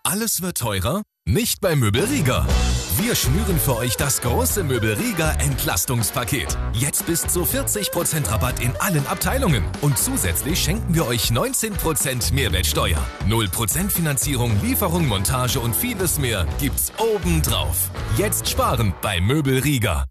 Alles wird teurer? Nicht bei Möbelriga. Wir schnüren für euch das große Möbelriga Entlastungspaket. Jetzt bis zu 40% Rabatt in allen Abteilungen. Und zusätzlich schenken wir euch 19% Mehrwertsteuer. 0% Finanzierung, Lieferung, Montage und vieles mehr gibt's obendrauf. Jetzt sparen bei Möbelriga.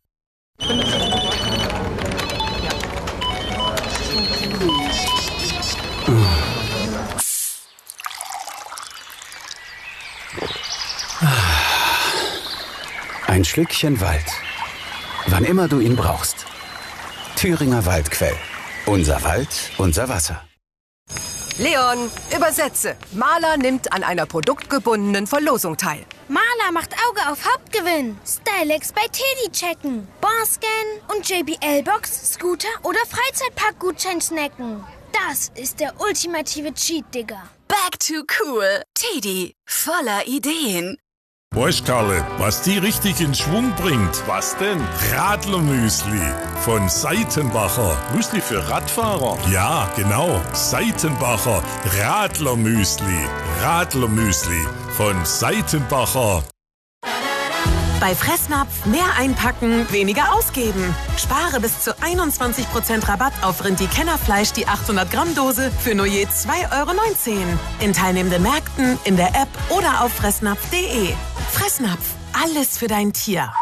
Ein Schlückchen Wald. Wann immer du ihn brauchst. Thüringer Waldquell. Unser Wald, unser Wasser. Leon, übersetze. Maler nimmt an einer produktgebundenen Verlosung teil. Maler macht Auge auf Hauptgewinn. Stylex bei Teddy checken. Barscan und JBL-Box, Scooter oder Freizeitpark-Gutschein snacken. Das ist der ultimative Cheat, Digga. Back to cool. Teddy, voller Ideen. Weißt Karle, was die richtig in Schwung bringt? Was denn? Radlermüsli von Seitenbacher. Müsli für Radfahrer? Ja, genau. Seitenbacher Radlermüsli. Radlermüsli von Seitenbacher. Bei Fressnapf mehr einpacken, weniger ausgeben. Spare bis zu 21% Rabatt auf Rindi-Kennerfleisch die 800 Gramm Dose für nur je 2,19 €. In teilnehmenden Märkten, in der App oder auf fressnapf.de. Fressnapf, alles für dein Tier.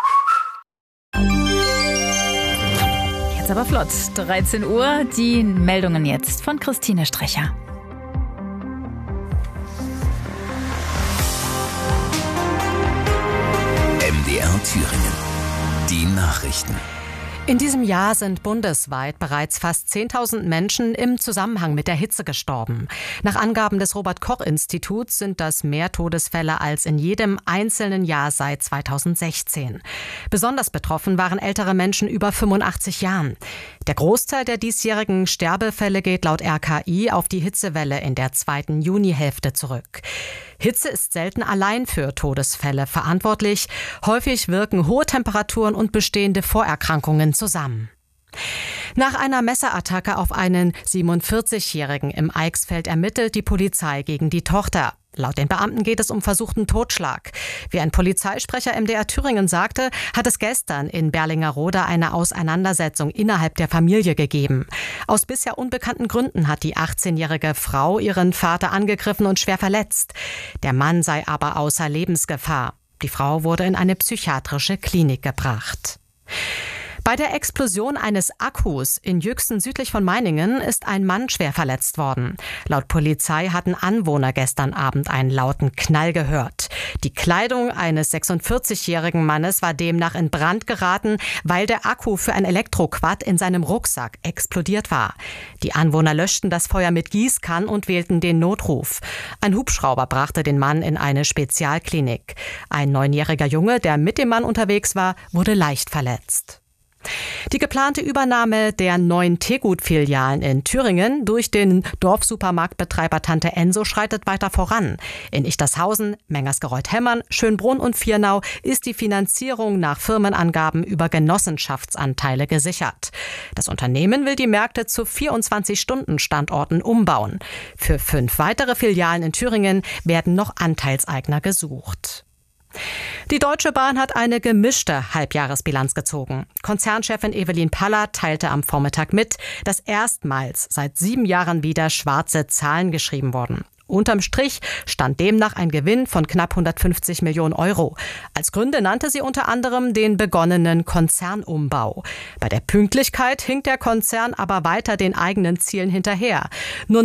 Jetzt aber flott, 13 Uhr, die Meldungen jetzt von Christine Strecher. MDR Thüringen. Die Nachrichten. In diesem Jahr sind bundesweit bereits fast 10.000 Menschen im Zusammenhang mit der Hitze gestorben. Nach Angaben des Robert-Koch-Instituts sind das mehr Todesfälle als in jedem einzelnen Jahr seit 2016. Besonders betroffen waren ältere Menschen über 85 Jahren. Der Großteil der diesjährigen Sterbefälle geht laut RKI auf die Hitzewelle in der zweiten Junihälfte zurück. Hitze ist selten allein für Todesfälle verantwortlich. Häufig wirken hohe Temperaturen und bestehende Vorerkrankungen zusammen. Nach einer Messerattacke auf einen 47-Jährigen im Eichsfeld ermittelt die Polizei gegen die Tochter. Laut den Beamten geht es um versuchten Totschlag. Wie ein Polizeisprecher MDR Thüringen sagte, hat es gestern in Berlingerode eine Auseinandersetzung innerhalb der Familie gegeben. Aus bisher unbekannten Gründen hat die 18-jährige Frau ihren Vater angegriffen und schwer verletzt. Der Mann sei aber außer Lebensgefahr. Die Frau wurde in eine psychiatrische Klinik gebracht. Bei der Explosion eines Akkus in Jüchsen südlich von Meiningen ist ein Mann schwer verletzt worden. Laut Polizei hatten Anwohner gestern Abend einen lauten Knall gehört. Die Kleidung eines 46-jährigen Mannes war demnach in Brand geraten, weil der Akku für ein Elektroquad in seinem Rucksack explodiert war. Die Anwohner löschten das Feuer mit Gießkannen und wählten den Notruf. Ein Hubschrauber brachte den Mann in eine Spezialklinik. Ein 9-jähriger Junge, der mit dem Mann unterwegs war, wurde leicht verletzt. Die geplante Übernahme der 9 Tegut-Filialen in Thüringen durch den Dorfsupermarktbetreiber Tante Enso schreitet weiter voran. In Ichtershausen, Mengersgereuth-Hemmern, Schönbrunn und Viernau ist die Finanzierung nach Firmenangaben über Genossenschaftsanteile gesichert. Das Unternehmen will die Märkte zu 24-Stunden-Standorten umbauen. Für 5 weitere Filialen in Thüringen werden noch Anteilseigner gesucht. Die Deutsche Bahn hat eine gemischte Halbjahresbilanz gezogen. Konzernchefin Evelyn Paller teilte am Vormittag mit, dass erstmals seit 7 Jahren wieder schwarze Zahlen geschrieben wurden. Unterm Strich stand demnach ein Gewinn von knapp 150 Millionen €. Als Gründe nannte sie unter anderem den begonnenen Konzernumbau. Bei der Pünktlichkeit hinkt der Konzern aber weiter den eigenen Zielen hinterher. Nur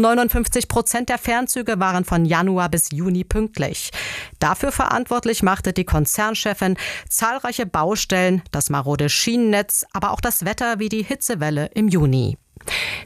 59% der Fernzüge waren von Januar bis Juni pünktlich. Dafür verantwortlich machte die Konzernchefin zahlreiche Baustellen, das marode Schienennetz, aber auch das Wetter wie die Hitzewelle im Juni.